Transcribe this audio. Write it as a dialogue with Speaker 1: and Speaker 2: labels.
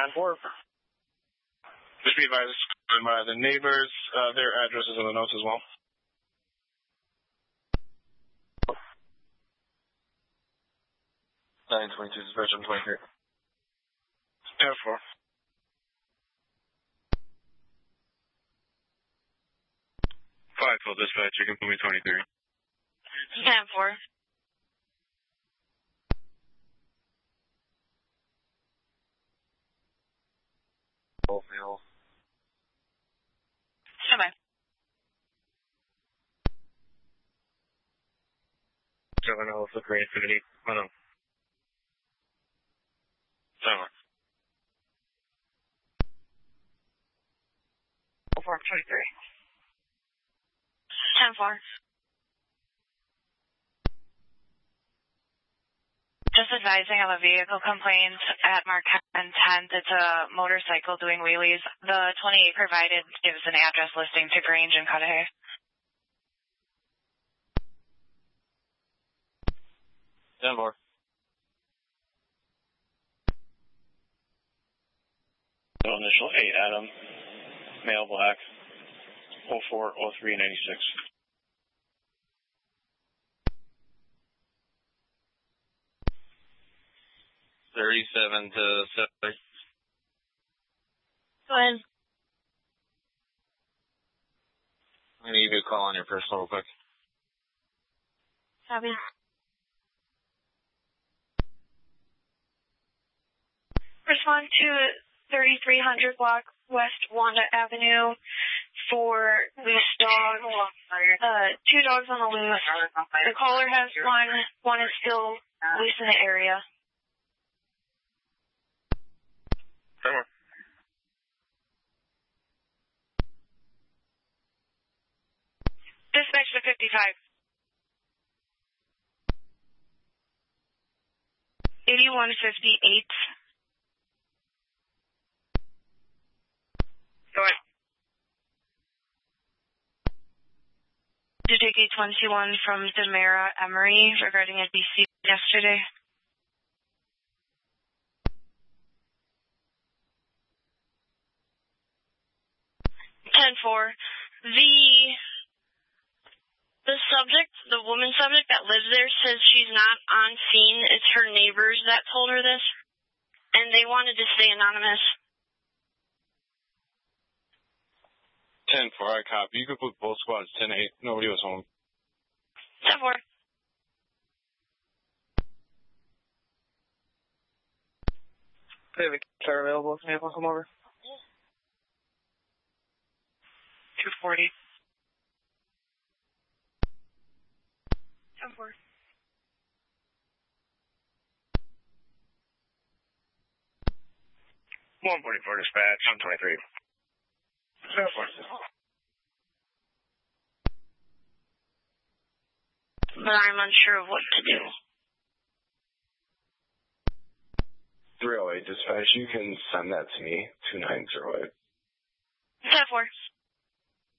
Speaker 1: 10-4.
Speaker 2: Just be advised by the neighbors, their addresses in the notes as well.
Speaker 1: (922) dispatch on 23.
Speaker 2: 10-4. Full dispatch, you can put me 23.
Speaker 3: 10-4.
Speaker 1: Both males.
Speaker 3: Bye-bye.
Speaker 2: 7 Alpha Green Infinity. Oh no. 7.
Speaker 3: 423. 10-4. Just advising of a vehicle complaint at Marquette and 10th. It's a motorcycle doing wheelies. The 28 provided gives an address listing to Grange and Cudahy.
Speaker 1: (10-4).
Speaker 2: So initial 8 Adam, male black, 040396.
Speaker 1: 37 to 7.
Speaker 3: Go ahead.
Speaker 1: I'm going to give you a call on your personal real quick.
Speaker 3: Copy. Respond to 3300 block West Wanda Avenue for loose dog. 2 dogs on the loose. The caller has one. One is still loose in the area.
Speaker 2: Come on.
Speaker 3: Dispatch to 55. 8158. Go ahead. Did you take 821 from Demara Emery regarding a DC yesterday? (10-4). The subject, the woman subject that lives there, says she's not on scene. It's her neighbors that told her this, and they wanted to stay anonymous.
Speaker 2: 10-4, I copy. You could put both squads 10-8. Nobody was home.
Speaker 3: 10-4.
Speaker 1: Hey, car available. Can you come over?
Speaker 3: 240. 10-4.
Speaker 2: 144 dispatch, I'm 23. 10-4.
Speaker 3: But I'm unsure of what to do.
Speaker 4: 308 dispatch, you can send that to me, 2908.
Speaker 3: 10-4.